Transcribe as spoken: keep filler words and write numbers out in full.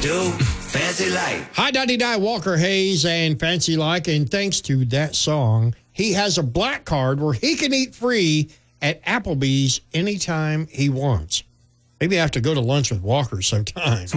do, fancy like. Hi, Duddy Di, Walker Hayes, and Fancy Like. And thanks to that song, he has a black card where he can eat free at Applebee's anytime he wants. Maybe I have to go to lunch with Walker sometime.